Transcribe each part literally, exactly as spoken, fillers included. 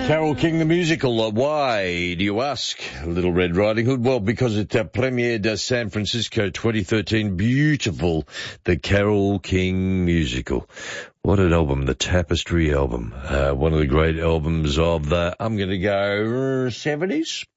Carole King the musical. Uh, why, do you ask? Little Red Riding Hood. Well, because it uh, premiered uh, San Francisco twenty thirteen. Beautiful. The Carole King musical. What an album. The Tapestry album. Uh, one of the great albums of the, I'm going to go, uh, seventies.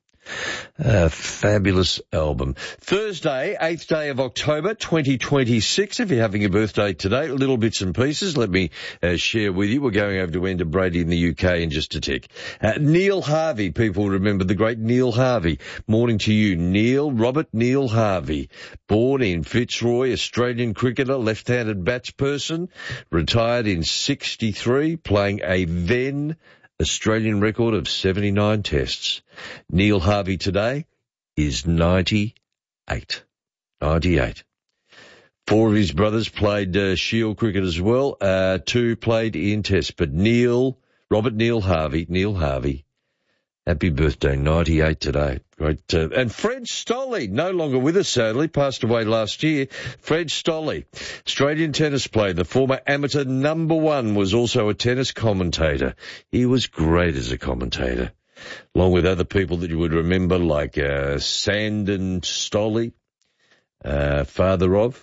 A fabulous album. Thursday, eighth day of October, twenty twenty-six. If you're having a birthday today, little bits and pieces, let me uh, share with you. We're going over to Enda Brady in the U K in just a tick. Uh, Neil Harvey, people remember the great Neil Harvey. Morning to you, Neil, Robert Neil Harvey. Born in Fitzroy, Australian cricketer, left-handed batsperson, retired in sixty-three, playing a then Australian record of seventy-nine tests. Neil Harvey today is ninety-eight. ninety-eight. Four of his brothers played uh, Shield cricket as well. Uh, two played in tests. But Neil, Robert Neil Harvey, Neil Harvey, happy birthday, ninety-eight today. Great. Uh, and Fred Stolle, no longer with us, sadly, passed away last year. Fred Stolle, Australian tennis player, the former amateur number one, was also a tennis commentator. He was great as a commentator, along with other people that you would remember, like uh, Sandon Stolle, uh, father of.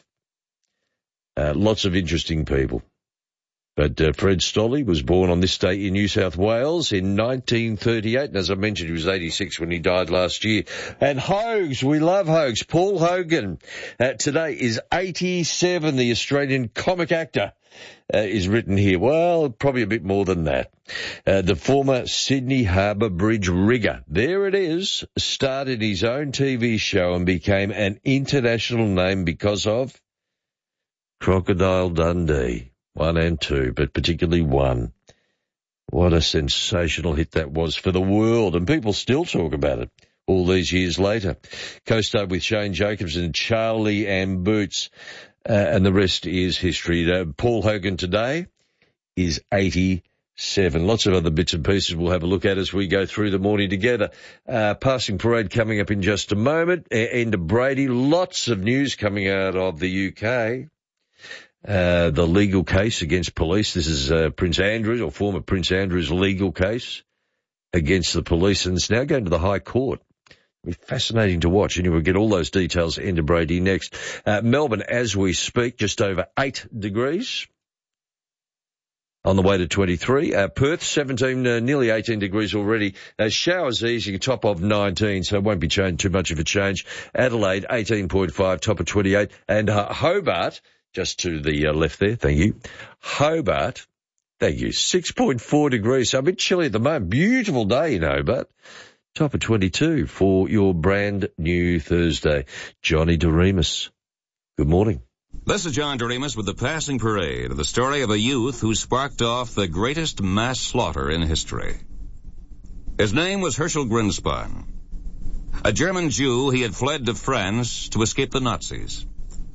Uh, lots of interesting people. But uh, Fred Stolle was born on this day in New South Wales in nineteen thirty-eight. And as I mentioned, he was eighty-six when he died last year. And Hogs, we love Hogs. Paul Hogan uh, today is eighty-seven. The Australian comic actor uh, is written here. Well, probably a bit more than that. Uh, the former Sydney Harbour Bridge rigger, there it is, started his own T V show and became an international name because of Crocodile Dundee. One and two, but particularly one. What a sensational hit that was for the world, and people still talk about it all these years later. Co-starred with Shane Jacobs and Charlie and Boots, uh, and the rest is history. Uh, Paul Hogan today is eighty-seven. Lots of other bits and pieces we'll have a look at as we go through the morning together. Uh, passing parade coming up in just a moment. Uh, Enda Brady, lots of news coming out of the U K. Uh, the legal case against police. This is uh, Prince Andrew's, or former Prince Andrew's legal case against the police, and it's now going to the High Court. It'll be fascinating to watch, and you will get all those details. Enda Brady next. Uh, Melbourne, as we speak, just over eight degrees. On the way to twenty-three. Uh, Perth, seventeen, uh, nearly eighteen degrees already. Uh, showers easing, top of nineteen, so it won't be changed, too much of a change. Adelaide, eighteen point five, top of twenty-eight. And uh, Hobart, just to the uh, left there, thank you. Hobart, thank you, six point four degrees, so a bit chilly at the moment. Beautiful day in Hobart. Top of twenty-two for your brand new Thursday. Johnny DeRemus, good morning. This is John DeRemus with the Passing Parade, the story of a youth who sparked off the greatest mass slaughter in history. His name was Herschel Grinspan. A German Jew, he had fled to France to escape the Nazis.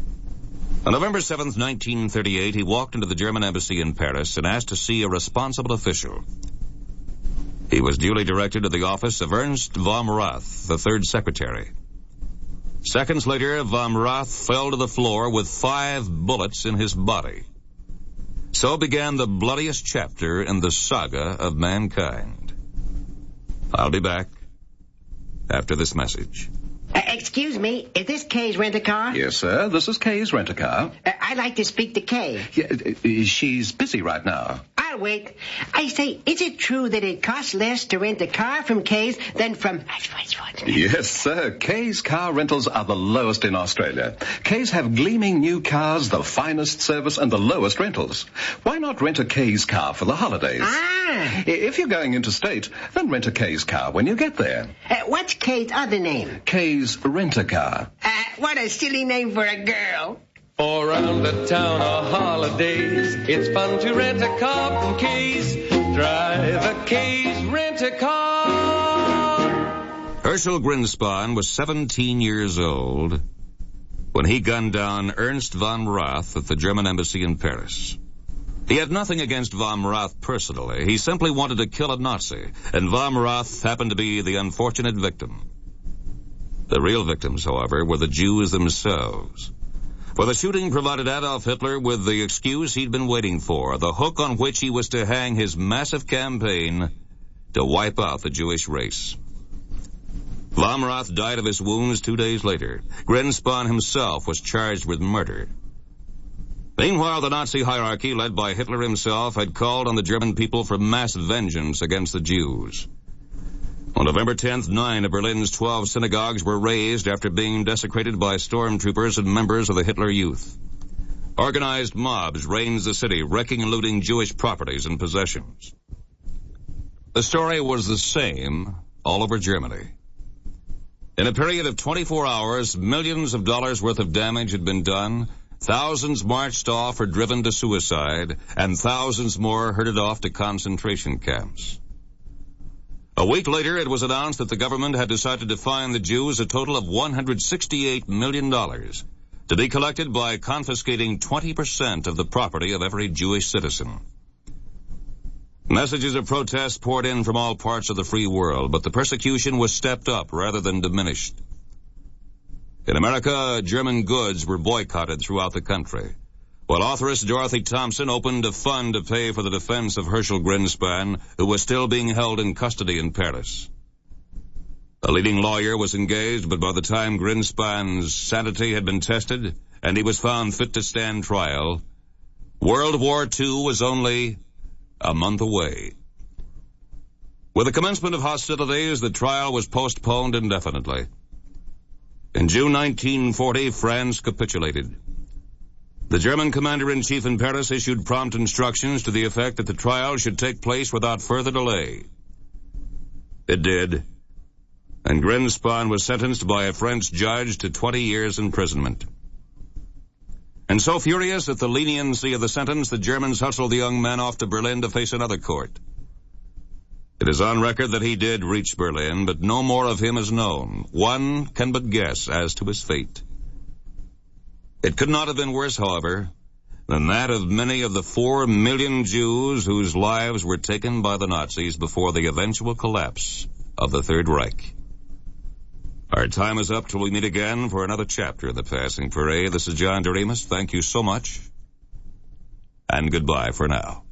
On November seventh, nineteen thirty-eight, he walked into the German embassy in Paris and asked to see a responsible official. He was duly directed to the office of Ernst vom Rath, the third secretary. Seconds later, vom Rath fell to the floor with five bullets in his body. So began the bloodiest chapter in the saga of mankind. I'll be back after this message. Uh, excuse me, is this Kay's Rent-A-Car? Yes, sir. This is Kay's Rent-A-Car. Uh, I'd like to speak to Kay. Yeah, uh, she's busy right now. I'll wait. I say, is it true that it costs less to rent a car from Kay's than from... Yes, sir. Kay's car rentals are the lowest in Australia. Kay's have gleaming new cars, the finest service, and the lowest rentals. Why not rent a Kay's car for the holidays? Ah! If you're going interstate, then rent a Kay's car when you get there. Uh, what's Kay's other name? Kay's Rent-A-Car. Uh, what a silly name for a girl. Around the town on holidays, it's fun to rent a car from Kay's. Drive a Kay's Rent-A-Car. Herschel Grinspan was seventeen years old when he gunned down Ernst von Rath at the German embassy in Paris. He had nothing against von Rath personally. He simply wanted to kill a Nazi, and von Rath happened to be the unfortunate victim. The real victims, however, were the Jews themselves. For the shooting provided Adolf Hitler with the excuse he'd been waiting for, the hook on which he was to hang his massive campaign to wipe out the Jewish race. Vom Rath died of his wounds two days later. Grindspun himself was charged with murder. Meanwhile, the Nazi hierarchy, led by Hitler himself, had called on the German people for mass vengeance against the Jews. On November tenth, nine of Berlin's twelve synagogues were razed after being desecrated by stormtroopers and members of the Hitler Youth. Organized mobs raided the city, wrecking and looting Jewish properties and possessions. The story was the same all over Germany. In a period of twenty-four hours, millions of dollars worth of damage had been done, thousands marched off or driven to suicide, and thousands more herded off to concentration camps. A week later, it was announced that the government had decided to fine the Jews a total of one hundred sixty-eight million dollars, to be collected by confiscating twenty percent of the property of every Jewish citizen. Messages of protest poured in from all parts of the free world, but the persecution was stepped up rather than diminished. In America, German goods were boycotted throughout the country, while authoress Dorothy Thompson opened a fund to pay for the defense of Herschel Grindspun, who was still being held in custody in Paris. A leading lawyer was engaged, but by the time Grindspun's sanity had been tested and he was found fit to stand trial, World War Two was only a month away. With the commencement of hostilities, the trial was postponed indefinitely. In June nineteen forty, France capitulated. The German commander-in-chief in Paris issued prompt instructions to the effect that the trial should take place without further delay. It did, and Grindspun was sentenced by a French judge to twenty years imprisonment. And so furious at the leniency of the sentence, the Germans hustled the young man off to Berlin to face another court. It is on record that he did reach Berlin, but no more of him is known. One can but guess as to his fate. It could not have been worse, however, than that of many of the four million Jews whose lives were taken by the Nazis before the eventual collapse of the Third Reich. Our time is up till we meet again for another chapter of The Passing Parade. This is John Doremus. Thank you so much, and goodbye for now.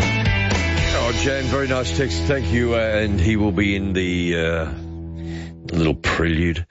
Oh, Jan, very nice text. Thank you. Uh, and he will be in the uh, little prelude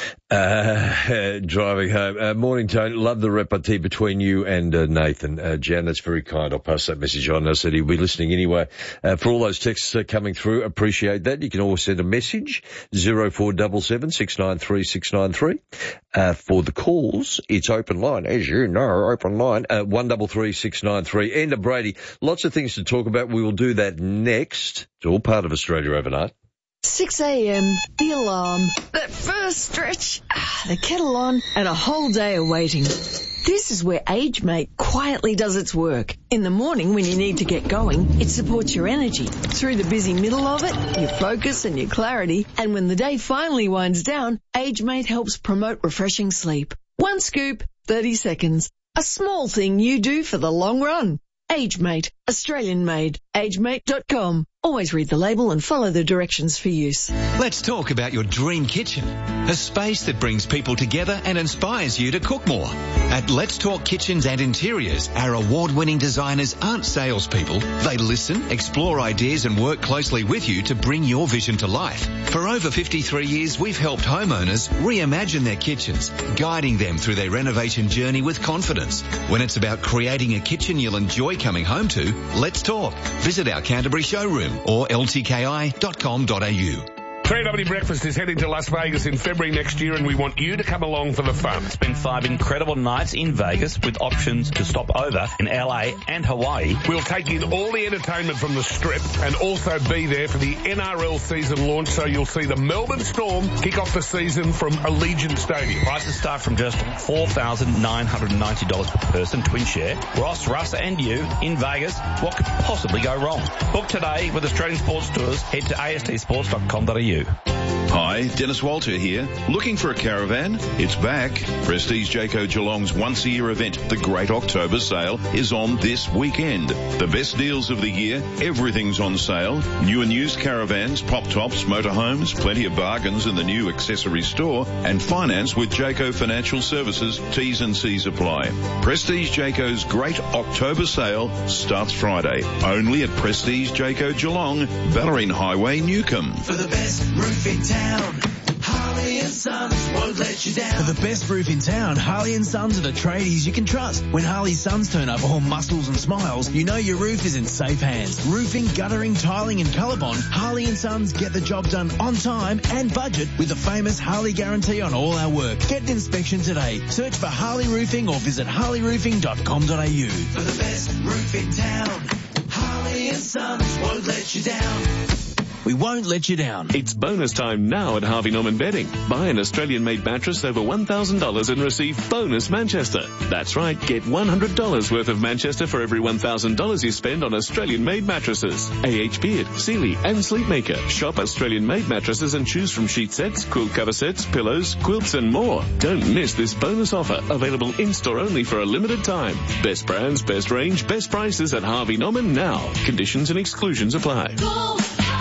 uh, driving home. Uh, morning, Tony. Love the repartee between you and uh, Nathan. Uh, Jan, that's very kind. I'll pass that message on. I said he'll be listening anyway. Uh, for all those texts uh, coming through, appreciate that. You can always send a message, zero four seven seven, six nine three, six nine three. Uh, for the calls, it's open line, as you know, open line, uh, one three three, six nine three. Enda Brady, lots of things to talk about. We will do that next. It's all part of Australia Overnight. six a.m., the alarm, that first stretch, the kettle on, and a whole day of waiting. This is where AgeMate quietly does its work. In the morning when you need to get going, it supports your energy. Through the busy middle of it, your focus and your clarity. And when the day finally winds down, AgeMate helps promote refreshing sleep. One scoop, thirty seconds. A small thing you do for the long run. AgeMate, Australian made. agemate dot com. Always read the label and follow the directions for use. Let's talk about your dream kitchen. A space that brings people together and inspires you to cook more. At Let's Talk Kitchens and Interiors, our award-winning designers aren't salespeople. They listen, explore ideas and work closely with you to bring your vision to life. For over fifty-three years, we've helped homeowners reimagine their kitchens, guiding them through their renovation journey with confidence. When it's about creating a kitchen you'll enjoy coming home to, let's talk. Visit our Canterbury showroom or l t k i dot com dot a u. three W Breakfast is heading to Las Vegas in February next year, and we want you to come along for the fun. Spend five incredible nights in Vegas with options to stop over in L A and Hawaii. We'll take in all the entertainment from the Strip and also be there for the N R L season launch, so you'll see the Melbourne Storm kick off the season from Allegiant Stadium. Prices start from just four thousand nine hundred ninety dollars per person, twin share. Ross, Russ and you in Vegas. What could possibly go wrong? Book today with Australian Sports Tours. Head to a s t sports dot com dot a u. you. Hi, Dennis Walter here. Looking for a caravan? It's back. Prestige Jayco Geelong's once-a-year event, the Great October Sale, is on this weekend. The best deals of the year, everything's on sale. New and used caravans, pop-tops, motorhomes, plenty of bargains in the new accessory store, and finance with Jayco Financial Services. T's and C's apply. Prestige Jayco's Great October Sale starts Friday, only at Prestige Jayco Geelong, Ballerine Highway, Newcombe. For the best roof in town, Harley and Sons won't let you down. For the best roof in town, Harley and Sons are the tradies you can trust. When Harley Sons turn up all muscles and smiles, you know your roof is in safe hands. Roofing, guttering, tiling and Colorbond, Harley and Sons get the job done on time and budget with the famous Harley guarantee on all our work. Get an inspection today. Search for Harley Roofing or visit harley roofing dot com dot a u. For the best roof in town, Harley and Sons won't let you down. We won't let you down. It's bonus time now at Harvey Norman Bedding. Buy an Australian-made mattress over one thousand dollars and receive bonus Manchester. That's right, get one hundred dollars worth of Manchester for every one thousand dollars you spend on Australian-made mattresses. A H Beard, Sealy and Sleepmaker. Shop Australian-made mattresses and choose from sheet sets, quilt cover sets, pillows, quilts and more. Don't miss this bonus offer, available in-store only for a limited time. Best brands, best range, best prices at Harvey Norman now. Conditions and exclusions apply. Go!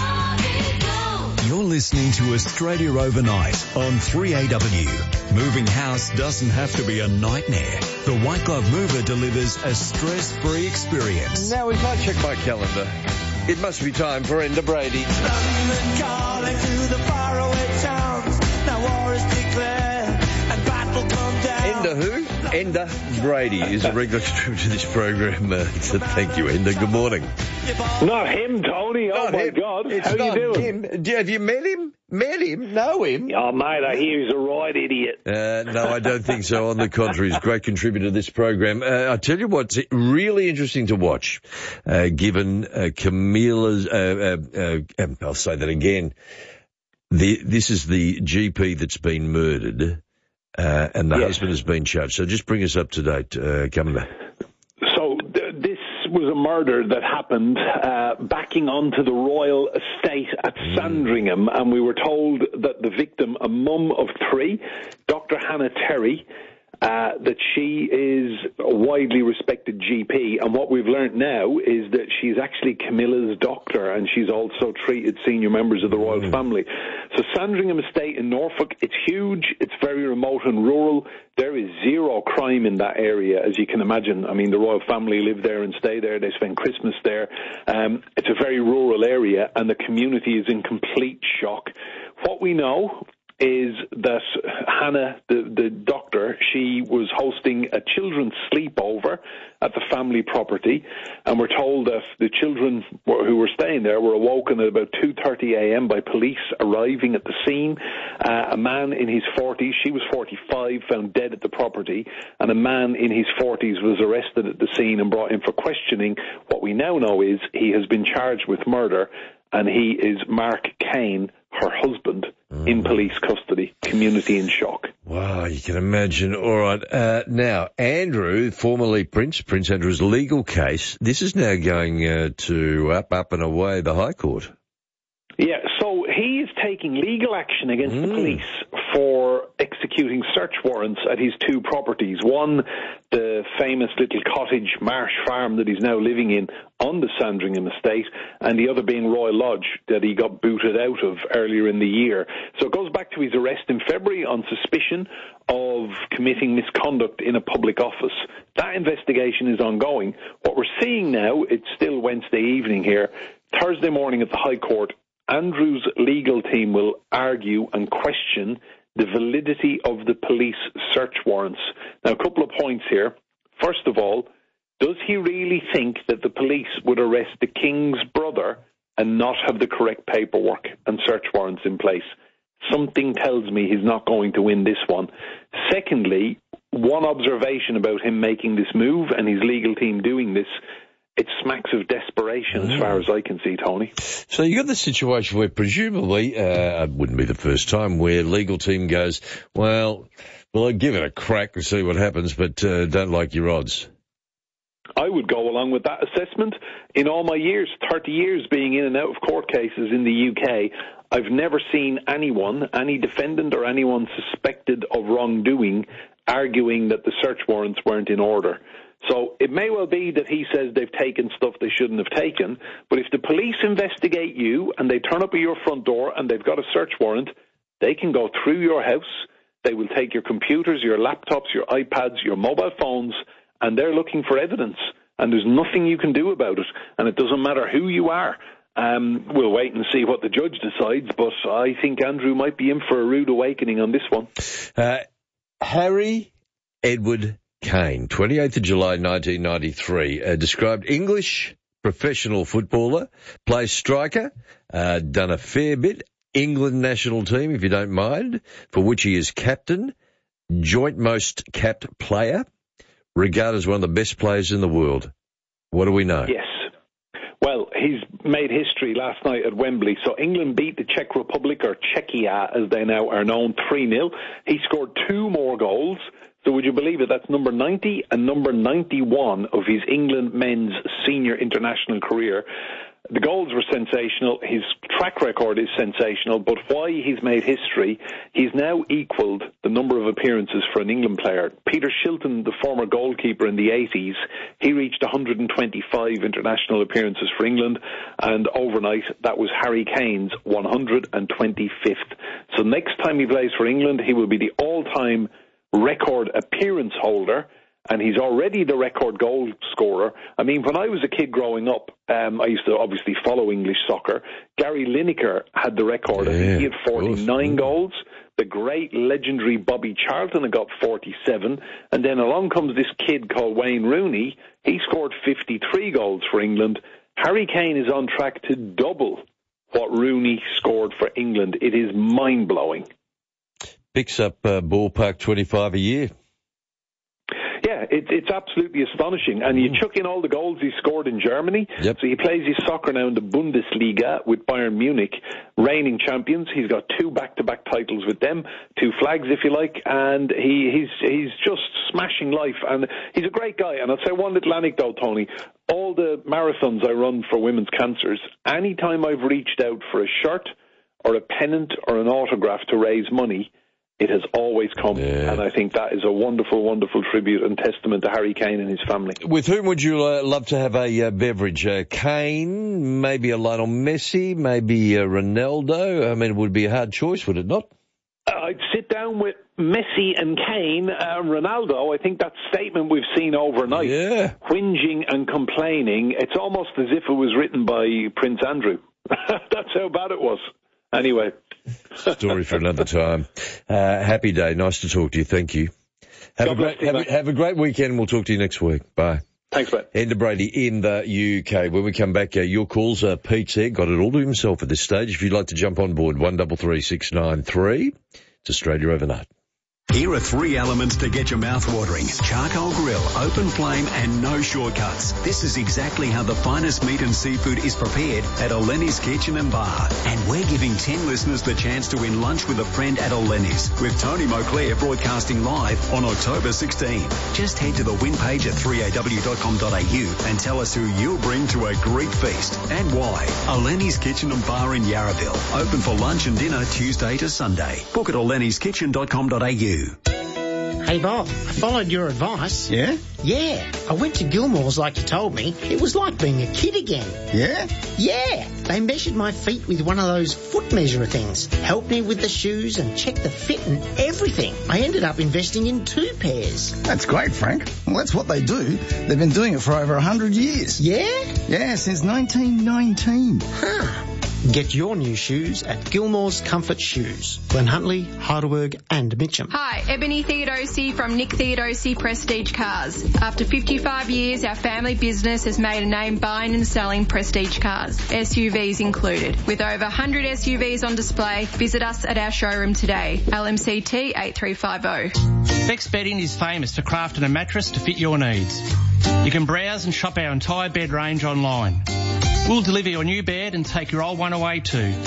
You're listening to Australia Overnight on three A W. Moving house doesn't have to be a nightmare. The White Glove Mover delivers a stress-free experience. Now, if I check my calendar, it must be time for Enda Brady. London calling to the faraway towns. Now war is declared and battle come down. Enda who? Enda Brady is a regular contributor to this program. Uh, so thank you, Enda. Good morning. Not him, Tony. Oh, Not my him. God. It's How not you doing? him. Do- Have you met him? Met him? Know him? Oh, mate, I hear he's a right idiot. Uh, no, I don't think so. On the contrary, he's a great contributor to this program. Uh, I tell you what's really interesting to watch, uh, given uh, Camilla's, uh, uh, uh, I'll say that again, the, this is the G P that's been murdered, uh, and the yes. husband has been charged. So just bring us up to date, uh, Camilla. So th- this was a murder that happened uh, backing onto the royal estate at Sandringham, and we were told that the victim, a mum of three, Doctor Hannah Terry, uh, that she is a widely respected G P, and what we've learnt now is that she's actually Camilla's doctor, and she's also treated senior members of the royal mm. family. So Sandringham Estate in Norfolk, it's huge, it's very remote and rural. There is zero crime in that area, as you can imagine. I mean, the royal family live there and stay there. They spend Christmas there. Um, it's a very rural area, and the community is in complete shock. What we know is that Hannah, the, the doctor, she was hosting a children's sleepover at the family property, and we're told that the children were, who were staying there were awoken at about two thirty a.m. by police arriving at the scene. Uh, a man in his forties, she was forty-five, found dead at the property, and a man in his forties was arrested at the scene and brought in for questioning. What we now know is he has been charged with murder, and he is Mark Kane, her husband, mm. in police custody. Community in shock. Wow, you can imagine. All right. Uh, now, Andrew, formerly Prince, Prince Andrew's legal case, this is now going uh, to up, up and away the High Court. Yeah, so he is taking legal action against mm. the police for executing search warrants at his two properties. One, the famous little cottage marsh farm that he's now living in on the Sandringham estate, and the other being Royal Lodge that he got booted out of earlier in the year. So it goes back to his arrest in February on suspicion of committing misconduct in a public office. That investigation is ongoing. What we're seeing now, it's still Wednesday evening here, Thursday morning at the High Court, Andrew's legal team will argue and question the validity of the police search warrants. Now, a couple of points here. First of all, does he really think that the police would arrest the King's brother and not have the correct paperwork and search warrants in place? Something tells me he's not going to win this one. Secondly, one observation about him making this move and his legal team doing this, it smacks of desperation mm. as far as I can see, Tony. So you got the situation where presumably, uh, it wouldn't be the first time, where legal team goes, well, well, I'll give it a crack and see what happens, but uh, don't like your odds. I would go along with that assessment. In all my years, thirty years being in and out of court cases in the U K, I've never seen anyone, any defendant or anyone suspected of wrongdoing, arguing that the search warrants weren't in order. So it may well be that he says they've taken stuff they shouldn't have taken, but if the police investigate you and they turn up at your front door and they've got a search warrant, they can go through your house, they will take your computers, your laptops, your iPads, your mobile phones, and they're looking for evidence. And there's nothing you can do about it. And it doesn't matter who you are. Um, we'll wait and see what the judge decides, but I think Andrew might be in for a rude awakening on this one. Uh, Harry Edward Kane, twenty-eighth of July nineteen ninety-three, uh, described English professional footballer, plays striker, uh, done a fair bit, England national team, if you don't mind, for which he is captain, joint most capped player, regarded as one of the best players in the world. What do we know? Yes. Well, he's made history last night at Wembley. So England beat the Czech Republic, or Czechia as they now are known, three nil. He scored two more goals. So would you believe it? That's number ninety and number ninety-one of his England men's senior international career. The goals were sensational. His track record is sensational. But why he's made history, he's now equalled the number of appearances for an England player. Peter Shilton, the former goalkeeper in the eighties, he reached one hundred twenty-five international appearances for England. And overnight, that was Harry Kane's one hundred twenty-fifth. So next time he plays for England, he will be the all-time record appearance holder, and he's already the record goal scorer. I mean, when I was a kid growing up, um, I used to obviously follow English soccer. Gary Lineker had the record. Yeah, I think he had forty-nine goals. The great legendary Bobby Charlton had got forty-seven. And then along comes this kid called Wayne Rooney. He scored fifty-three goals for England. Harry Kane is on track to double what Rooney scored for England. It is mind-blowing. Picks up uh, ballpark twenty-five a year. Yeah, it, it's absolutely astonishing. And you chuck in all the goals he scored in Germany. Yep. So he plays his soccer now in the Bundesliga with Bayern Munich, reigning champions. He's got two back-to-back titles with them, two flags, if you like, and he, he's he's just smashing life. And he's a great guy. And I'll say one little anecdote, Tony. All the marathons I run for women's cancers, any time I've reached out for a shirt or a pennant or an autograph to raise money, it has always come, yeah. And I think that is a wonderful, wonderful tribute and testament to Harry Kane and his family. With whom would you uh, love to have a uh, beverage? Uh, Kane, maybe a Lionel Messi, maybe uh, Ronaldo? I mean, it would be a hard choice, would it not? Uh, I'd sit down with Messi and Kane. Uh, Ronaldo, I think that statement we've seen overnight, yeah. whinging and complaining, it's almost as if it was written by Prince Andrew. That's how bad it was. Anyway. Story for another time. Uh, happy day. Nice to talk to you. Thank you. Have God a great, have a, have a great weekend. We'll talk to you next week. Bye. Thanks, mate. Enda Brady in the U K. When we come back, uh, your calls. Uh, Pete's there. Got it all to himself at this stage. If you'd like to jump on board, one double three six nine three. It's Australia Overnight. Here are three elements to get your mouth watering. Charcoal grill, open flame and no shortcuts. This is exactly how the finest meat and seafood is prepared at Eleni's Kitchen and Bar. And we're giving ten listeners the chance to win lunch with a friend at Eleni's with Tony Moclair broadcasting live on October sixteenth. Just head to the win page at three a w dot com dot a u and tell us who you'll bring to a Greek feast and why. Eleni's Kitchen and Bar in Yarraville. Open for lunch and dinner Tuesday to Sunday. Book at elenis kitchen dot com dot a u. Hey Bob, I followed your advice. Yeah? Yeah. I went to Gilmore's like you told me. It was like being a kid again. Yeah? Yeah. They measured my feet with one of those foot measurer things. Helped me with the shoes and checked the fit and everything. I ended up investing in two pairs. That's great, Frank. Well, that's what they do. They've been doing it for over a hundred years. Yeah? Yeah, since nineteen nineteen. Huh. Get your new shoes at Gilmore's Comfort Shoes. Glen Huntly, Heidelberg and Mitcham. Hi, Ebony Theodosi from Nick Theodosi Prestige Cars. After fifty-five years, our family business has made a name buying and selling prestige cars, S U Vs included. With over one hundred S U Vs on display, visit us at our showroom today, L M C T eight three five zero. Beck's Bedding is famous for crafting a mattress to fit your needs. You can browse and shop our entire bed range online. We'll deliver your new bed and take your old one away too.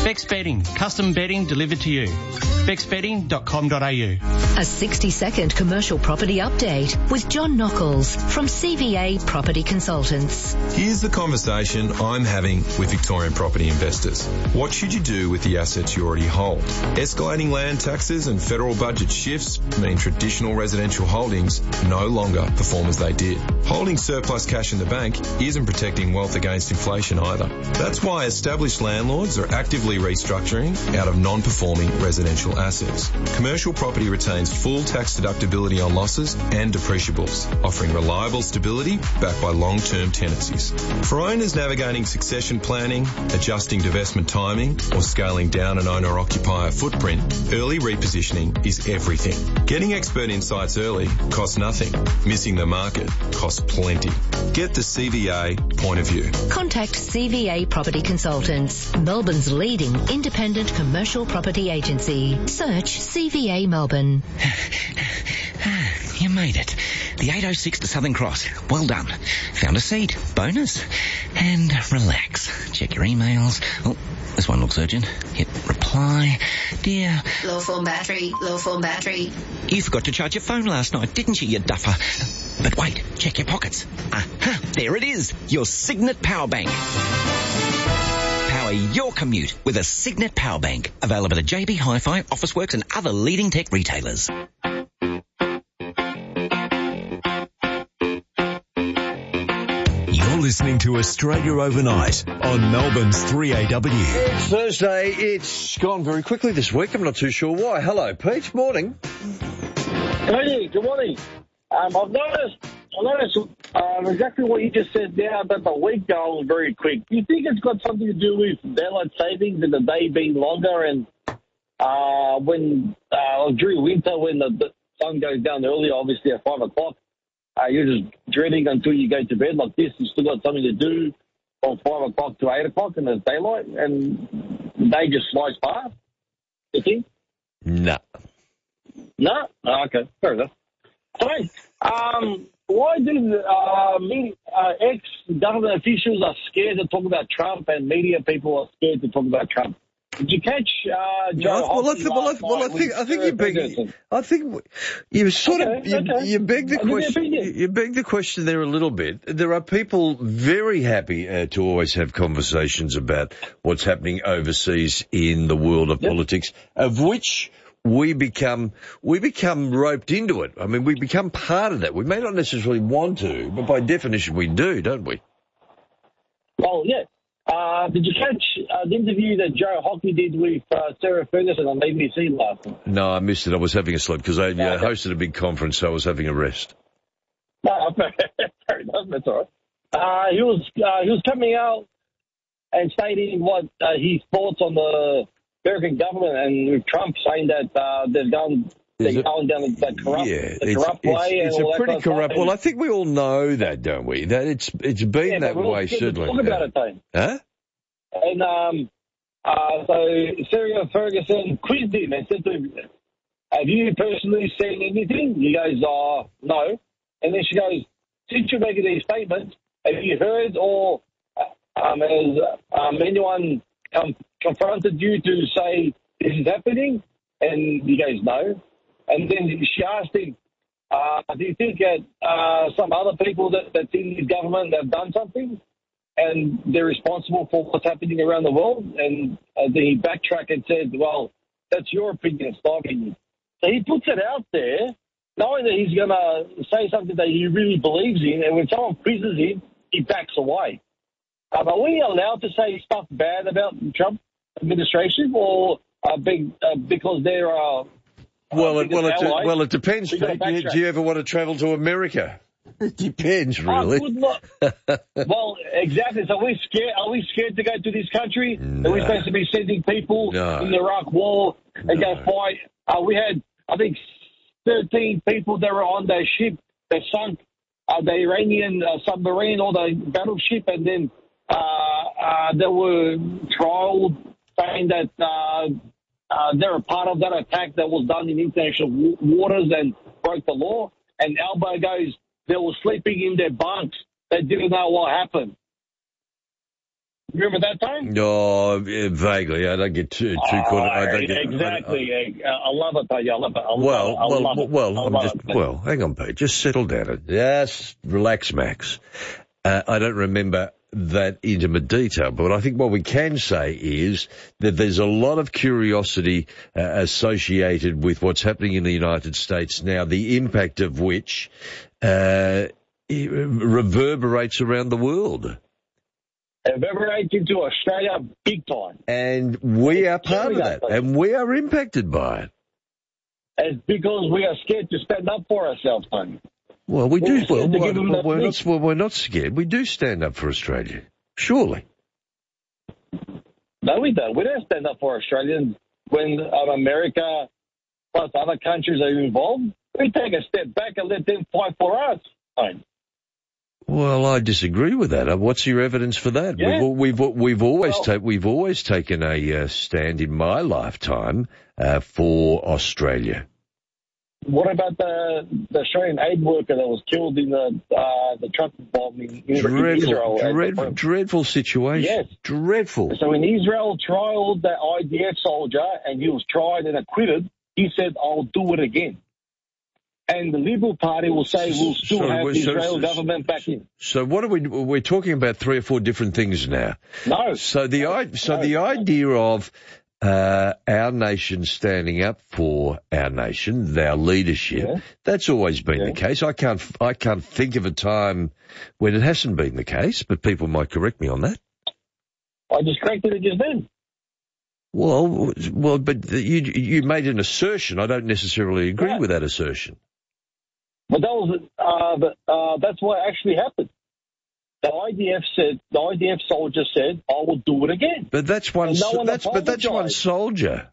Bex Bedding, custom bedding delivered to you. bex bedding dot com dot a u. A sixty-second commercial property update with John Knuckles from C V A Property Consultants. Here's the conversation I'm having with Victorian property investors. What should you do with the assets you already hold? Escalating land taxes and federal budget shifts mean traditional residential holdings no longer perform as they did. Holding surplus cash in the bank isn't protecting wealth against inflation either. That's why established landlords are actively restructuring out of non-performing residential assets. Commercial property retains full tax deductibility on losses and depreciables, offering reliable stability backed by long-term tenancies. For owners navigating succession planning, adjusting divestment timing, or scaling down an owner-occupier footprint, early repositioning is everything. Getting expert insights early costs nothing. Missing the market costs plenty. Get the C V A point of view. Contact C V A Property Consultants, Melbourne's leading independent commercial property agency. Search C V A Melbourne. You made it. The eight oh six to Southern Cross. Well done. Found a seat. Bonus. And relax. Check your emails. Oh, this one looks urgent. Hit reply. Dear. Low form battery. Low form battery. You forgot to charge your phone last night, didn't you, you duffer? But wait, check your pockets. Aha, there it is. Your Signet Power Bank. Power your commute with a Signet Power Bank. Available at J B Hi-Fi, Officeworks and other leading tech retailers. You're listening to Australia Overnight on Melbourne's three A W. It's Thursday. It's gone very quickly this week. I'm not too sure why. Hello, Pete. Morning. Hey, good morning. Um, I've noticed, I noticed um, exactly what you just said there about the week going very quick. Do you think it's got something to do with daylight savings and the day being longer, and uh, when uh, during winter when the, the sun goes down early, obviously at five o'clock, uh, you're just dreading until you go to bed like this. You've still got something to do from five o'clock to eight o'clock in the daylight, and the day just flies past. You think? No. No? Oh, okay, fair enough. Hey, um, why do uh, me, uh, ex-government officials are scared to talk about Trump and media people are scared to talk about Trump? Did you catch uh, Joe well, well, Hockey well, I, last well, I night think I think you beg I think you sort Okay, of you, okay. you beg the I'll give you question opinion. you beg the question there a little bit. There are people very happy uh, to always have conversations about what's happening overseas in the world of Yep. politics, of which we become we become roped into it. I mean, we become part of that. We may not necessarily want to, but by definition we do, don't we? Well, yeah. Uh, did you catch uh, the interview that Joe Hockey did with uh, Sarah Ferguson on A B C last night? No, I missed it. I was having a sleep because I uh, hosted a big conference, so I was having a rest. No, fair enough. That's all right. Uh, he was uh, he was coming out and stating what uh, his thoughts on the American government and with Trump saying that uh, they've done they're going down the corrupt, Yeah, the corrupt it's, way. it's, it's and all a that pretty kind of stuff. corrupt. Well, I think we all know that, don't we? That it's it's been yeah, that but we're way, scared to certainly. talk about it, though. Huh? And um, uh, so Sarah Ferguson quizzed him and said to him, "Have you personally seen anything?" He goes, "Oh, no." And then she goes, "Since you're making these statements, have you heard or um, has um, anyone um, confronted you to say this is happening?" And he goes, "No." And then she asked him, uh, "Do you think that uh, some other people that, that's in his government have done something and they're responsible for what's happening around the world?" And uh, then he backtracked and said, "Well, that's your opinion, it's my opinion." So he puts it out there, knowing that he's going to say something that he really believes in, and when someone quizzes him, he backs away. Um, are we allowed to say stuff bad about the Trump administration, or uh, big, uh, because there are... Well, it, well, it, allies, well, it depends, we Pete. gotta Do you, backtrack. do you ever want to travel to America? It depends, Oh, really. good luck. Well, exactly. So we scared. Are we scared to go to this country? No. Are we supposed to be sending people No. in the Iraq War and go fight? Uh, we had, I think, thirteen people that were on their ship. They sunk uh, the Iranian uh, submarine or the battleship, and then uh, uh, they were trialed, saying that uh, uh, they were part of that attack that was done in international w- waters and broke the law. And Albo goes, they were sleeping in their bunks. They didn't know what happened. Remember that time? No, uh, vaguely. I don't get too, too caught. I don't get, exactly. I, I, I love it, Pete. I love it. I well, love it. I well, love it. well, I I'm love just, it. well, hang on, Pete. Just settle down. Just relax, Max. Uh, I don't remember that intimate detail, but I think what we can say is that there's a lot of curiosity uh, associated with what's happening in the United States now, the impact of which uh, reverberates around the world. Reverberates into Australia big time. And we are part of that, and we are impacted by it. It's because we are scared to stand up for ourselves, Tony. Well, we We're do. Well, scared to well, give them well, that we're, fleece. not, well, we're not scared. We do stand up for Australia, surely. No, we don't. We don't stand up for Australians when uh, America plus other countries are involved. We take a step back and let them fight for us. Tony. Well, I disagree with that. Uh, What's your evidence for that? Yeah. We've, we've we've always Well- ta- we've always taken a uh, stand in my lifetime uh, for Australia. What about the the Australian aid worker that was killed in the uh, the truck bomb in, in Dreadful, Israel? dreadful, dreadful situation. Yes. Dreadful. So when Israel trialed the I D F soldier and he was tried and acquitted, he said, "I'll do it again." And the Liberal Party will say we'll still So have we're- the so- Israel so- government back in. So what are we? We're talking about three or four different things now. No. So the i so the idea of uh, our nation standing up for our nation, our leadership, Yeah. that's always been the case. I can't I can't think of a time when it hasn't been the case, but people might correct me on that. I just corrected it just then. Well, well, but you you made an assertion. I don't necessarily agree Yeah. with that assertion. But that was uh, but, uh, that's what actually happened. The I D F said the I D F soldier said, "I will do it again." But that's one. And no so- one that's but that's one apologized. soldier.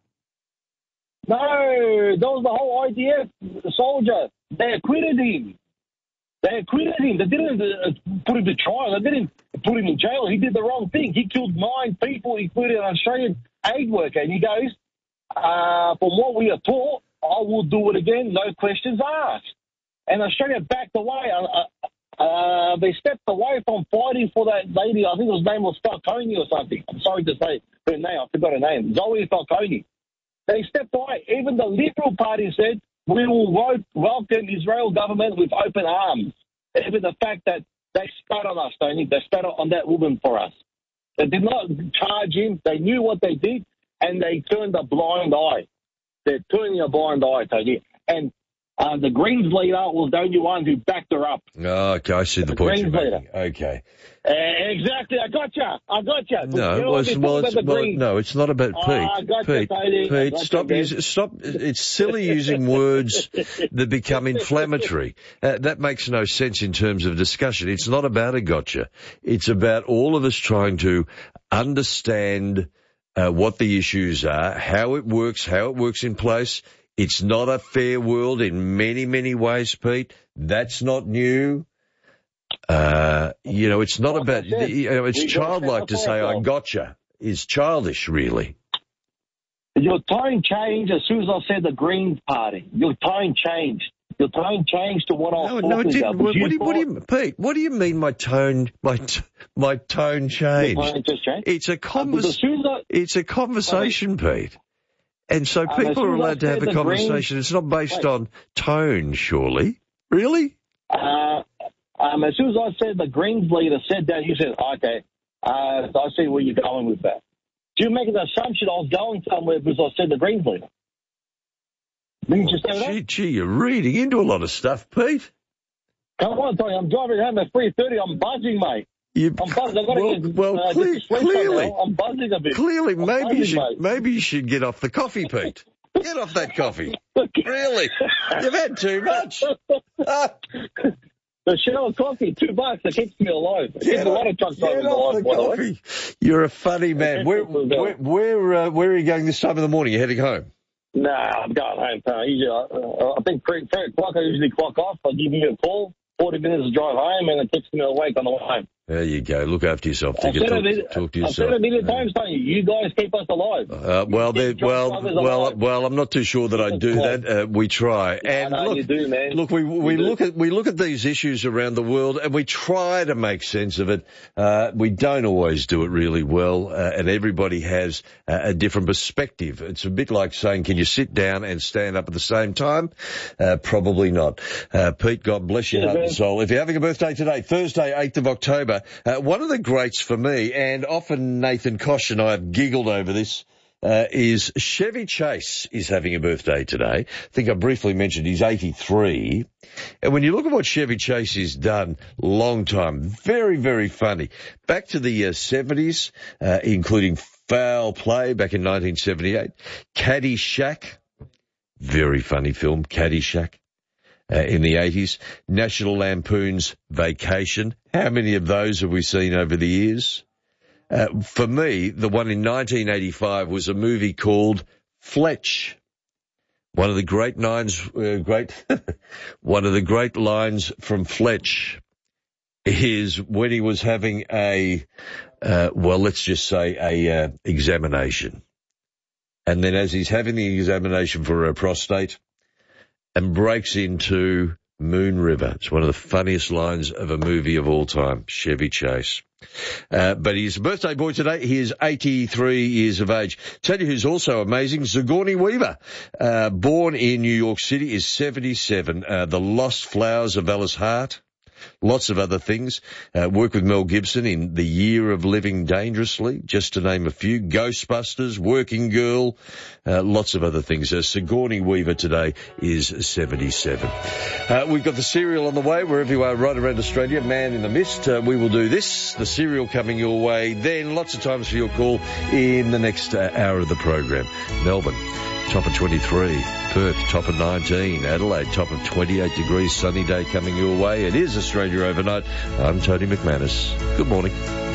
No, that was the whole I D F soldier. They acquitted him. They acquitted him. They didn't uh, put him to trial. They didn't put him in jail. He did the wrong thing. He killed nine people, including an Australian aid worker. And he goes, uh, from what we are taught, I will do it again, no questions asked. And Australia backed away. Uh, uh, they stepped away from fighting for that lady. I think her name was Falcone or something. I'm sorry to say her name. I forgot her name. Zoe Falcone. They stepped away. Even the Liberal Party said, we will vote, welcome Israel government with open arms. Even the fact that they spat on us, Tony, they spat on that woman for us. They did not charge him. They knew what they did, and they turned a blind eye. They're turning a blind eye, Tony. And uh, the Greens leader was the only one who backed her up. Oh, okay, I see the, The point you're Greens making. Okay. Uh, exactly, I got you. I got you. No, you know well, what it's, they well, talk it's, about the well, Greens? no, it's not about Oh, Pete. I got you, Pete, Tony. I Pete, got stop you, using, stop. It's silly using words that become inflammatory. Uh, that makes no sense in terms of discussion. It's not about a gotcha. It's about all of us trying to understand uh, what the issues are, how it works, how it works in place. It's not a fair world in many, many ways, Pete. That's not new. Uh, you know, it's not Like about, I said, you know, it's we gotta childlike to stand say, up for I ourselves. gotcha, is childish, really. Your tone changed as soon as I said the Greens Party. Your tone changed. Your tone changed to what I was No, talking no, it didn't. about. What, You what do you, what do thought- you, Pete, what do you mean my tone, my, t- my tone changed? Your tone just changed? It's a Uh, because convers- as soon as I- it's a conversation, Pete. And so Um, as people soon are as I allowed to have said a the conversation. Greens- It's not based Wait. on tone, surely. Really? Uh, um, as soon as I said the Greens leader said that, you said, okay, uh, I see where you're going with that. Do you make an assumption I was going somewhere because I said the Greens leader? Didn't you say that? Gee, gee, you're reading into a lot of stuff, Pete. Come on, Tony, I'm driving home at three thirty. I'm buzzing, mate. You, I'm buzzing. I've got to well, get, well uh, cle- get to sleep clearly, somehow. I'm buzzing a bit. clearly, I'm maybe you buzzing, should, mate. maybe you should get off the coffee, Pete. Get off that coffee. Really? You've had too much. Ah. The shell of coffee, two bucks. It keeps me alive. It keeps a lot of truck Get drivers off alive, the by the way. coffee. You're a funny man. Where, where, where, uh, where are you going this time of the morning? You're heading home? Nah, I'm going home, Tony. Usually, uh, I think three, three o'clock I usually clock off. I'll give you a call, forty minutes to drive home, and it keeps me awake on the way home. There you go. Look after yourself. I've Take a said, talk, it, talk to I've said yourself. it a million times, don't you? You guys keep us alive. Uh, well, You keep well, drivers well, alive. well. I'm not too sure that I do that. Uh, we try, and I know look, you do, man. look, we we You do. look at we look at these issues around the world, and we try to make sense of it. Uh, we don't always do it really well, uh, and everybody has uh, a different perspective. It's a bit like saying, "Can you sit down and stand up at the same time?" Uh, probably not. Uh, Pete, God bless your Yeah, heart and man. soul. If you're having a birthday today, Thursday, eighth of October, uh, one of the greats for me, and often Nathan Kosh and I have giggled over this, uh, is Chevy Chase is having a birthday today. I think I briefly mentioned he's eighty-three. And when you look at what Chevy Chase has done, long time, very, very funny. Back to the uh, seventies, uh, including Foul Play back in nineteen seventy-eight, Caddyshack, very funny film, Caddyshack. Uh, in the eighties, National Lampoon's Vacation. How many of those have we seen over the years? Uh, for me, the one in nineteen eighty-five was a movie called Fletch. One of the great lines, uh, great, one of the great lines from Fletch is when he was having a, uh, well, let's just say a uh, examination, and then as he's having the examination for a prostate, and breaks into Moon River. It's one of the funniest lines of a movie of all time, Chevy Chase. Uh, but he's a birthday boy today. He is eighty-three years of age. Tell you who's also amazing, Sigourney Weaver, uh, born in New York City, is seventy-seven. Uh, The Lost Flowers of Alice Hart. Lots of other things. Uh, worked with Mel Gibson in The Year of Living Dangerously, just to name a few. Ghostbusters, Working Girl, uh, lots of other things. Uh, Sigourney Weaver today is seventy-seven. Uh, we've got the cereal on the way wherever you are right around Australia. Man in the Mist. Uh, we will do this. The cereal coming your way. Then lots of times for your call in the next uh, hour of the program. Melbourne, top of twenty-three. Perth, top of nineteen. Adelaide, top of twenty-eight degrees. Sunny day coming your way. It is Australia Overnight. I'm Tony McManus. Good morning.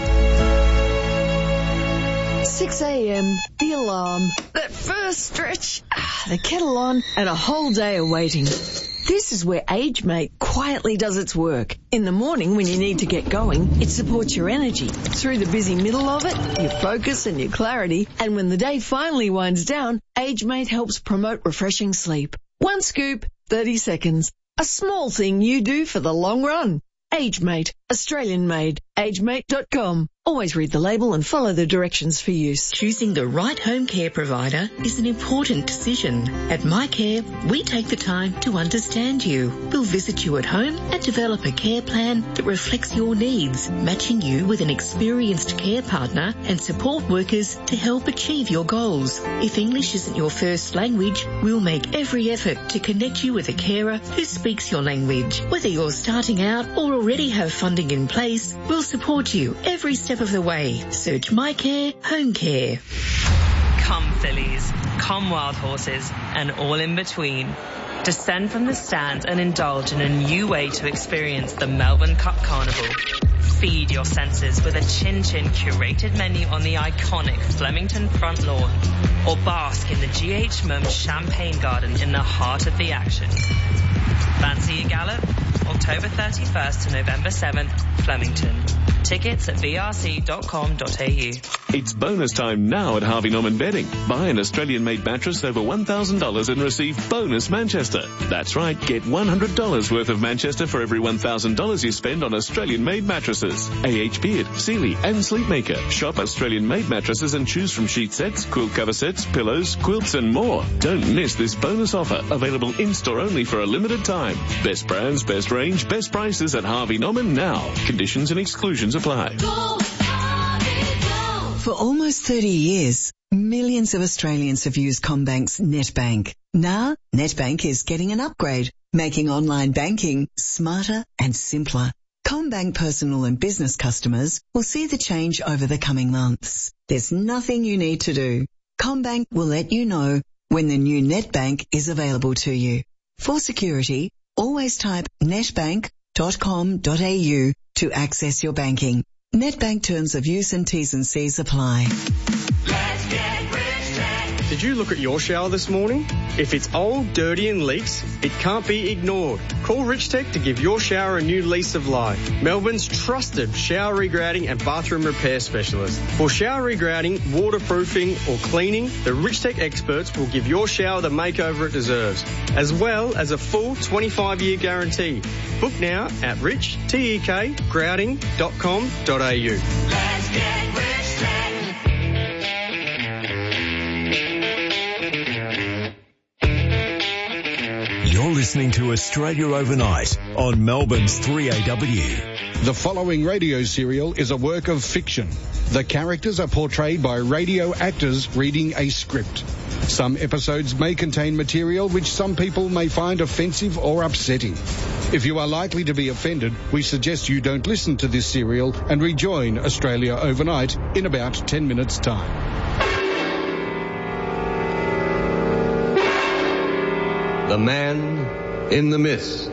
six a.m, the alarm, that first stretch, ah, the kettle on, and a whole day of waiting. This is where AgeMate quietly does its work. In the morning when you need to get going, it supports your energy. Through the busy middle of it, your focus and your clarity. And when the day finally winds down, AgeMate helps promote refreshing sleep. One scoop, thirty seconds. A small thing you do for the long run. AgeMate, Australian made. agemate dot com. Always read the label and follow the directions for use. Choosing the right home care provider is an important decision. At MyCare, we take the time to understand you. We'll visit you at home and develop a care plan that reflects your needs, matching you with an experienced care partner and support workers to help achieve your goals. If English isn't your first language, we'll make every effort to connect you with a carer who speaks your language. Whether you're starting out or already have funding in place, we'll support you every step of the way. Search MyCare Home Care. Come fillies, come wild horses, and all in between. Descend from the stands and indulge in a new way to experience the Melbourne Cup Carnival. Feed your senses with a chin-chin curated menu on the iconic Flemington front lawn, or bask in the G H M U M Champagne Garden in the heart of the action. Fancy a gallop? October thirty-first to November seventh, Flemington. Tickets at v r c dot com dot a u. It's bonus time now at Harvey Norman Bedding. Buy an Australian-made mattress over one thousand dollars and receive bonus Manchester. That's right, get one hundred dollars worth of Manchester for every one thousand dollars you spend on Australian-made mattresses. A H Beard, Sealy and Sleepmaker. Shop Australian-made mattresses and choose from sheet sets, quilt cover sets, pillows, quilts and more. Don't miss this bonus offer, available in-store only for a limited time. Best brands, best range, best prices at Harvey Norman now. Conditions and exclusions apply. For almost thirty years, millions of Australians have used CommBank's NetBank. Now, NetBank is getting an upgrade, making online banking smarter and simpler. CommBank personal and business customers will see the change over the coming months. There's nothing you need to do. CommBank will let you know when the new NetBank is available to you. For security, always type netbank dot com dot a u to access your banking. NetBank terms of use and T's and C's apply. Let's get rich, Tech. Did you look at your shower this morning? If it's old, dirty and leaks, it can't be ignored. Call Rich Tech to give your shower a new lease of life. Melbourne's trusted shower regrouting and bathroom repair specialist. For shower regrouting, waterproofing or cleaning, the Rich Tech experts will give your shower the makeover it deserves, as well as a full twenty-five year guarantee. Book now at rich tek grouting dot com dot a u. Let's get Rich Tech. You're listening to Australia Overnight on Melbourne's three A W. The following radio serial is a work of fiction. The characters are portrayed by radio actors reading a script. Some episodes may contain material which some people may find offensive or upsetting. If you are likely to be offended, we suggest you don't listen to this serial and rejoin Australia Overnight in about ten minutes' time. The Man in the Mist.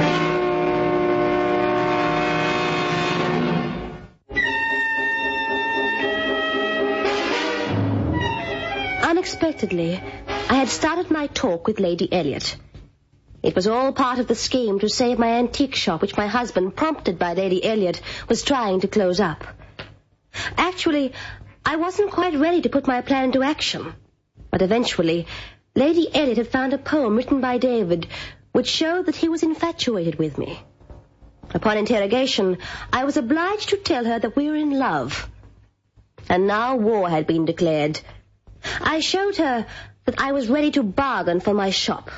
Unexpectedly, I had started my talk with Lady Elliot. It was all part of the scheme to save my antique shop, which my husband, prompted by Lady Elliot, was trying to close up. Actually, I wasn't quite ready to put my plan into action, but eventually Lady Elliot had found a poem written by David which showed that he was infatuated with me. Upon interrogation, I was obliged to tell her that we were in love. And now war had been declared. I showed her that I was ready to bargain for my shop.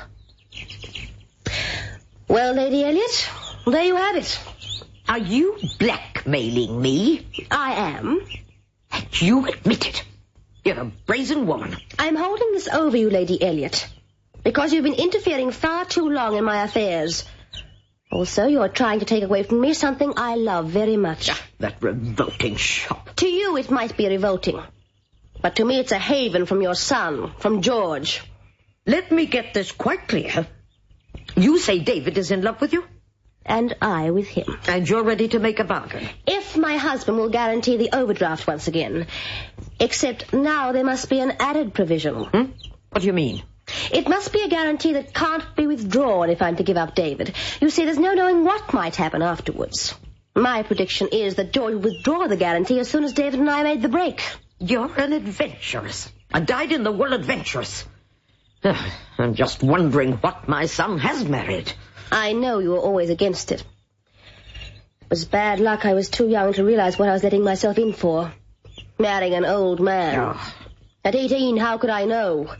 Well, Lady Elliot, there you have it. Are you blackmailing me? I am. And you admit it. You're a brazen woman. I'm holding this over you, Lady Elliot, because you've been interfering far too long in my affairs. Also, you're trying to take away from me something I love very much. Ah, that revolting shop. To you, it might be revolting. But to me, it's a haven from your son, from George. Let me get this quite clear. You say David is in love with you? And I with him. And you're ready to make a bargain? If my husband will guarantee the overdraft once again. Except now there must be an added provision. Hmm? What do you mean? It must be a guarantee that can't be withdrawn if I'm to give up David. You see, there's no knowing what might happen afterwards. My prediction is that George will withdraw the guarantee as soon as David and I made the break. You're an adventuress. A dyed-in-the-wool adventuress. I'm just wondering what my son has married. I know you were always against it. It was bad luck I was too young to realize what I was letting myself in for. Marrying an old man. Oh. At eighteen, how could I know?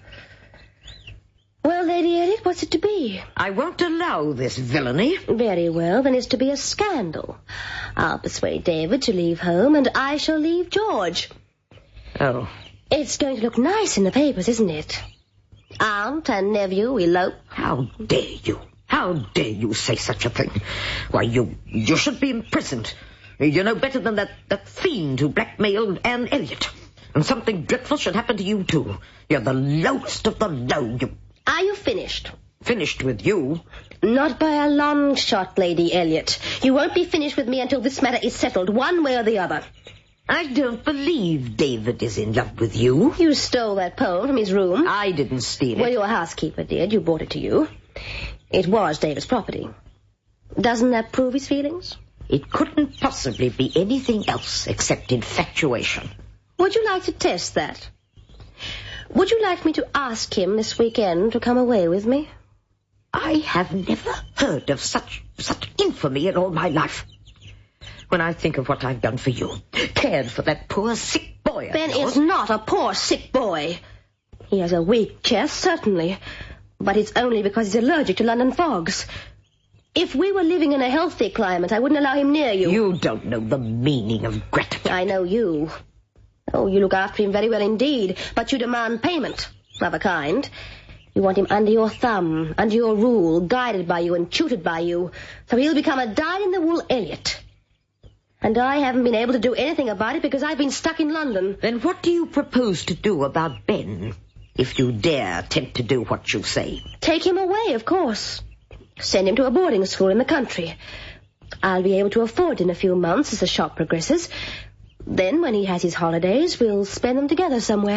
Well, Lady Elliot, what's it to be? I won't allow this villainy. Very well, then it's to be a scandal. I'll persuade David to leave home, and I shall leave George. Oh. It's going to look nice in the papers, isn't it? Aunt and nephew elope. How dare you? How dare you say such a thing? Why, you you should be imprisoned. You know better than that, that fiend who blackmailed Anne Elliot. And something dreadful should happen to you, too. You're the lowest of the low. You... Are you finished? Finished with you? Not by a long shot, Lady Elliot. You won't be finished with me until this matter is settled, one way or the other. I don't believe David is in love with you. You stole that poem from his room. I didn't steal it. Well, your housekeeper did. You brought it to you. It was David's property. Doesn't that prove his feelings? It couldn't possibly be anything else except infatuation. Would you like to test that? Would you like me to ask him this weekend to come away with me? I have never heard of such such infamy in all my life. When I think of what I've done for you, cared for that poor sick boy. Ben is not a poor sick boy. He has a weak chest, certainly, but it's only because he's allergic to London fogs. If we were living in a healthy climate, I wouldn't allow him near you. You don't know the meaning of gratitude. I know you. Oh, you look after him very well indeed, but you demand payment of a kind. You want him under your thumb, under your rule, guided by you and tutored by you, so he'll become a dyed-in-the-wool Elliot. And I haven't been able to do anything about it because I've been stuck in London. Then what do you propose to do about Ben, if you dare attempt to do what you say? Take him away, of course. Send him to a boarding school in the country. I'll be able to afford it in a few months as the shop progresses. Then, when he has his holidays, we'll spend them together somewhere.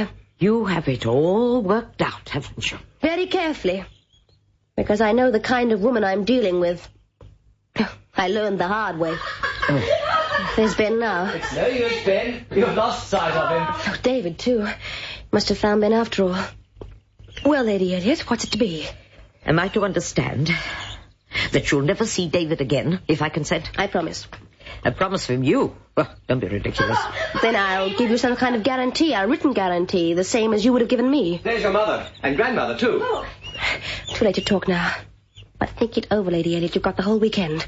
You have it all worked out, haven't you? Very carefully. Because I know the kind of woman I'm dealing with. I learned the hard way. Oh. There's Ben now. It's no use, Ben. You've lost sight of him. Oh, David, too. Must have found Ben after all. Well, Lady Elliot, what's it to be? Am I to understand that you'll never see David again, if I consent? I promise. A promise from you? Oh, don't be ridiculous. Then I'll give you some kind of guarantee, a written guarantee, the same as you would have given me. There's your mother, and grandmother, too. Oh. Too late to talk now. But think it over, Lady Elliot. You've got the whole weekend.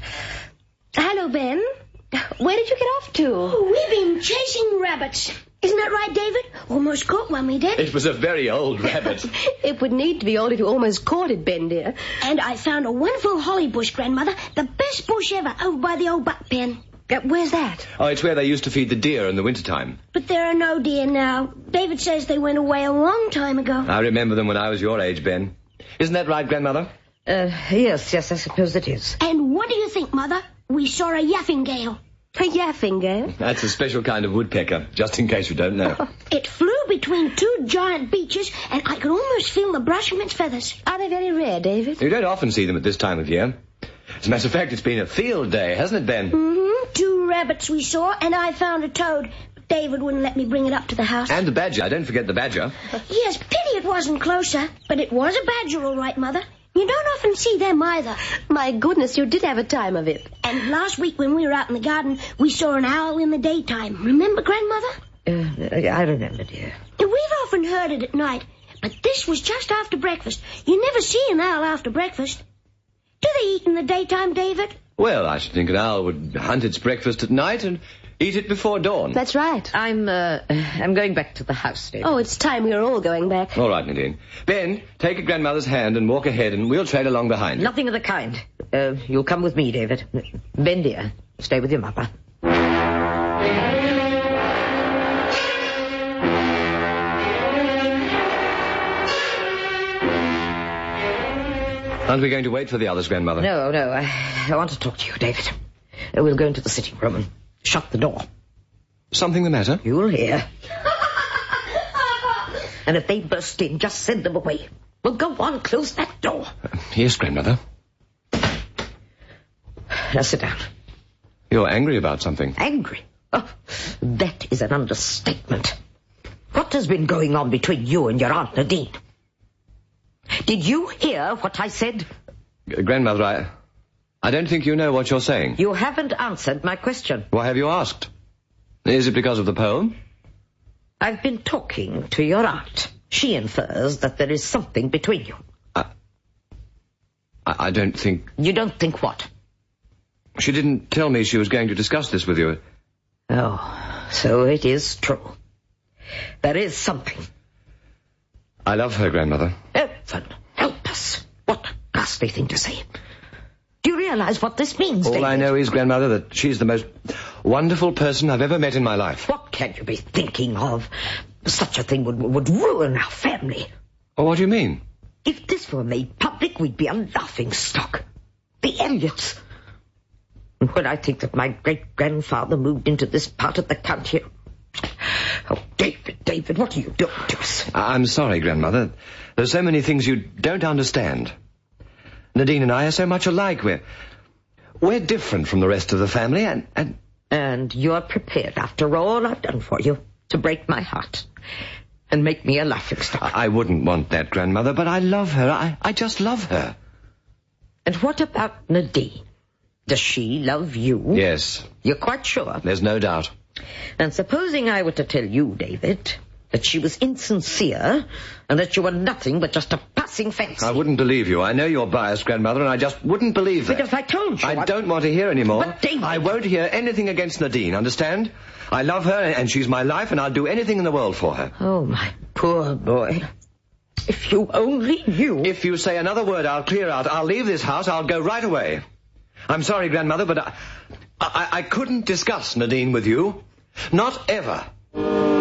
Hello, Ben. Where did you get off to? Oh, we've been chasing rabbits. Isn't that right, David? Almost caught one, we did. It was a very old rabbit. It would need to be old if you almost caught it, Ben, dear. And I found a wonderful holly bush, Grandmother. The best bush ever, over by the old buck pen. Uh, where's that? Oh, it's where they used to feed the deer in the wintertime. But there are no deer now. David says they went away a long time ago. I remember them when I was your age, Ben. Isn't that right, Grandmother? Uh, yes, yes, I suppose it is. And what do you think, Mother? We saw a yaffingale. A yaffingale? That's a special kind of woodpecker, just in case you don't know. It flew between two giant beeches, and I could almost feel the brush of its feathers. Are they very rare, David? You don't often see them at this time of year. As a matter of fact, it's been a field day, hasn't it, Ben? Mm-hmm. Two rabbits we saw, and I found a toad. But David wouldn't let me bring it up to the house. And the badger. I don't forget the badger. Yes, pity it wasn't closer. But it was a badger, all right, Mother. You don't often see them either. My goodness, you did have a time of it. And last week when we were out in the garden, we saw an owl in the daytime. Remember, Grandmother? Uh, I remember, dear. We've often heard it at night, but this was just after breakfast. You never see an owl after breakfast. Do they eat in the daytime, David? Well, I should think an owl would hunt its breakfast at night and eat it before dawn. That's right. I'm, uh, I'm going back to the house, David. Oh, it's time we were all going back. All right, Nadine. Ben, take your grandmother's hand and walk ahead, and we'll trail along behind. Nothing of the kind. Uh, you'll come with me, David. Ben, dear, stay with your mother. Aren't we going to wait for the others, Grandmother? No, no. I, I want to talk to you, David. Uh, we'll go into the sitting room and shut the door. Something the matter? You'll hear. And if they burst in, just send them away. Well, go on, close that door. Uh, yes, Grandmother. Now sit down. You're angry about something. Angry? Oh, that is an understatement. What has been going on between you and your Aunt Nadine? Did you hear what I said? G- Grandmother, I... I don't think you know what you're saying. You haven't answered my question. Why have you asked? Is it because of the poem? I've been talking to your aunt. She infers that there is something between you. I... I, I don't think... You don't think what? She didn't tell me she was going to discuss this with you. Oh, so it is true. There is something. I love her, Grandmother. Heaven help us. What a ghastly thing to say. Do you realize what this means, All David? I know is, Grandmother, that she's the most wonderful person I've ever met in my life. What can you be thinking of? Such a thing would, would ruin our family. Oh, what do you mean? If this were made public, we'd be a laughing stock. The Elliots. And when I think that my great-grandfather moved into this part of the country... Oh, David, David, what are you doing to us? I'm sorry, Grandmother. There's so many things you don't understand. Nadine and I are so much alike. We're, we're different from the rest of the family, and... And, and you're prepared, after all I've done for you, to break my heart and make me a laughingstock. I, I wouldn't want that, Grandmother, but I love her. I, I just love her. And what about Nadine? Does she love you? Yes. You're quite sure? There's no doubt. And supposing I were to tell you, David, that she was insincere and that you were nothing but just a passing fancy. I wouldn't believe you. I know you're biased, Grandmother, and I just wouldn't believe that. But if I told you... I I'd... don't want to hear any more. But, David... I won't hear anything against Nadine, understand? I love her, and she's my life, and I'll do anything in the world for her. Oh, my poor boy. If you only knew... If you say another word, I'll clear out. I'll leave this house. I'll go right away. I'm sorry, Grandmother, but I, I, I couldn't discuss Nadine with you. Not ever.